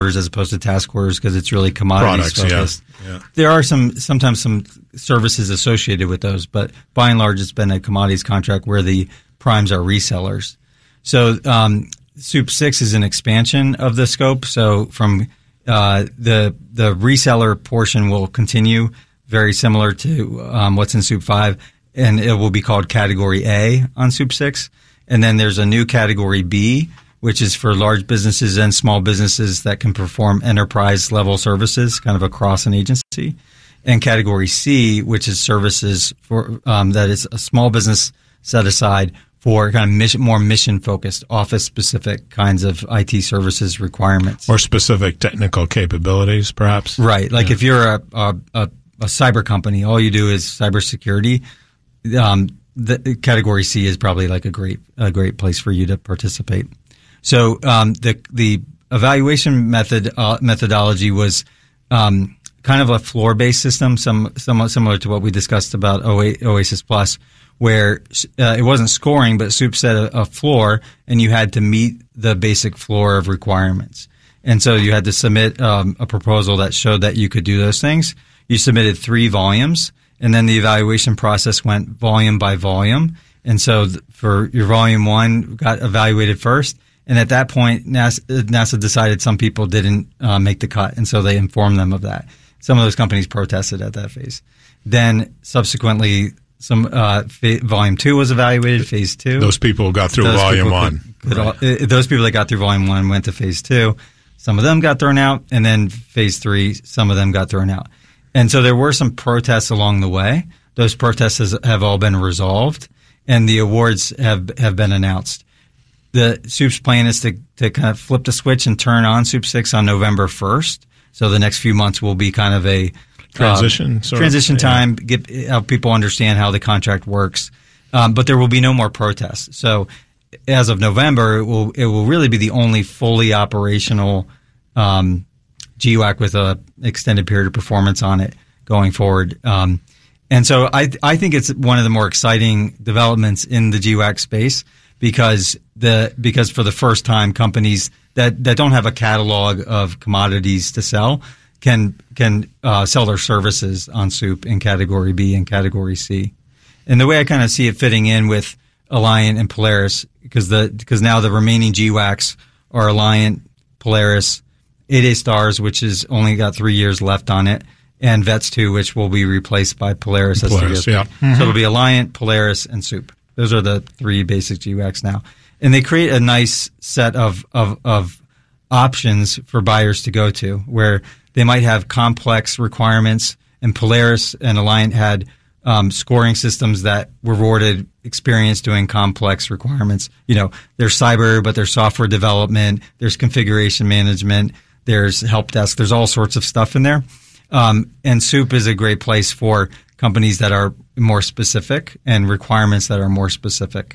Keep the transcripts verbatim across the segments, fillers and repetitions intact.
orders as opposed to task orders because it's really commodities Products, focused. Yeah. Yeah. There are some sometimes some services associated with those, but by and large, it's been a commodities contract where the primes are resellers. So um, SOUP six is an expansion of the scope. So from uh, the the reseller portion will continue very similar to um, what's in SOUP five, and it will be called Category A on SOUP six. And then there's a new Category B, which is for large businesses and small businesses that can perform enterprise-level services kind of across an agency. And Category C, which is services for um, that is a small business set aside for kind of mission, more mission-focused, office-specific kinds of I T services requirements. Or specific technical capabilities, perhaps? Right. Like yeah. if you're a, a, a, a cyber company, all you do is cybersecurity, um, the Category C is probably like a great a great place for you to participate. So um, the the evaluation method uh, methodology was um, kind of a floor-based system, some somewhat similar to what we discussed about Oasis Plus, where uh, it wasn't scoring, but SOUP set a, a floor, and you had to meet the basic floor of requirements. And so you had to submit um, a proposal that showed that you could do those things. You submitted three volumes, and then the evaluation process went volume by volume. And so th- for your volume one got evaluated first. And at that point, NASA, NASA decided some people didn't uh, make the cut, and so they informed them of that. Some of those companies protested at that phase. Then subsequently, some uh, fa- volume two was evaluated, phase two. Those people got through those volume one. Could, could right. all, uh, those people that got through volume one went to phase two. Some of them got thrown out, and then phase three, some of them got thrown out. And so there were some protests along the way. Those protests has, have all been resolved, and the awards have have been announced. The SOUP's plan is to, to kind of flip the switch and turn on SOUP six on November first. So the next few months will be kind of a transition, uh, sort transition of, time, yeah. get help people understand how the contract works. Um, but there will be no more protests. So as of November, it will it will really be the only fully operational um, G WAC with a extended period of performance on it going forward. Um, and so I I think it's one of the more exciting developments in the G WAC space. Because the because for the first time, companies that, that don't have a catalog of commodities to sell can can uh, sell their services on SOUP in Category B and Category C. And the way I kind of see it fitting in with Alliant and Polaris, because the because now the remaining G WACs are Alliant, Polaris, eight A Stars, which has only got three years left on it, and VETS two, which will be replaced by Polaris. Polaris, yeah. Mm-hmm. So it'll be Alliant, Polaris, and SOUP. Those are the three basic G WACs now. And they create a nice set of, of, of options for buyers to go to where they might have complex requirements, and Polaris and Alliant had um, scoring systems that rewarded experience doing complex requirements. You know, there's cyber, but there's software development, there's configuration management, there's help desk, there's all sorts of stuff in there. Um, and SOUP is a great place for companies that are more specific and requirements that are more specific.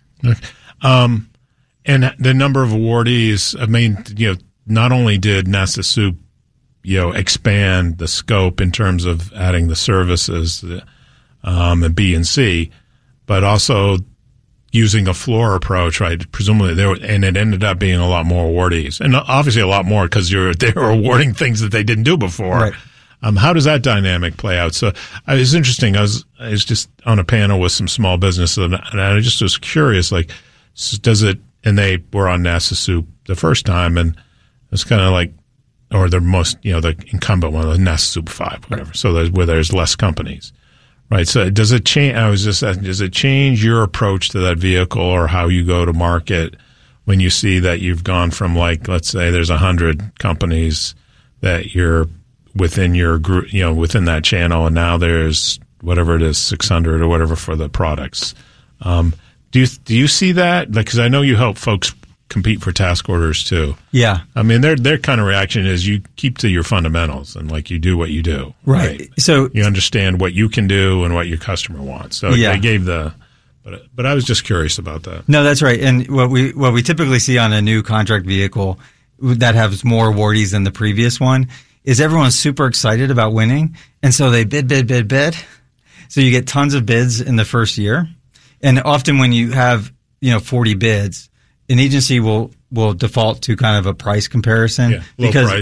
Um, and the number of awardees, I mean, you know, not only did NASA SOUP, you know, expand the scope in terms of adding the services, um, and B and C, but also using a floor approach, right? Presumably there were, and it ended up being a lot more awardees, and obviously a lot more because you're, they were awarding things that they didn't do before. Right. Um, how does that dynamic play out? So uh, it's interesting. I was, I was just on a panel with some small businesses, and, and I just was curious, like, does it, and they were on NASA SOUP the first time, and it's kind of like, or the most, you know, the incumbent one, the NASA SOUP five, whatever. Right. So there's, where there's less companies, right? So does it change, I was just asking, does it change your approach to that vehicle or how you go to market when you see that you've gone from, like, let's say there's a hundred companies that you're within your group, you know, within that channel, and now there's whatever it is, six hundred or whatever for the products. Um, do you do you see that? Like, because I know you help folks compete for task orders too. Yeah, I mean, their their kind of reaction is you keep to your fundamentals and like you do what you do. Right. right? So you understand what you can do and what your customer wants. So yeah. they gave the. But but I was just curious about that. No, that's right. And what we what we typically see on a new contract vehicle that has more awardees than the previous one is everyone's super excited about winning, and so they bid, bid, bid, bid. So you get tons of bids in the first year, and often when you have, you know, forty bids, an agency will will default to kind of a price comparison Yeah, low because price.